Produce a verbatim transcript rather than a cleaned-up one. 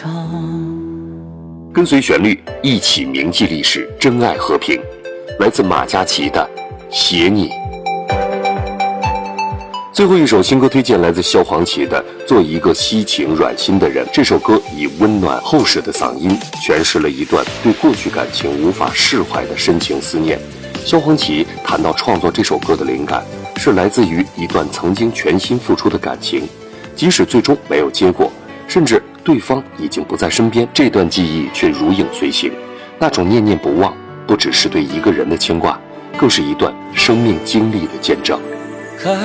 跟随旋律，一起铭记历史，珍爱和平。来自马嘉祺的《写你》。最后一首新歌推荐来自萧煌奇的《做一个惜情软心的人》。这首歌以温暖厚实的嗓音诠释了一段对过去感情无法释怀的深情思念。萧煌奇谈到创作这首歌的灵感是来自于一段曾经全心付出的感情，即使最终没有结果，甚至对方已经不在身边，这段记忆却如影随形。那种念念不忘，不只是对一个人的牵挂，更是一段生命经历的见证。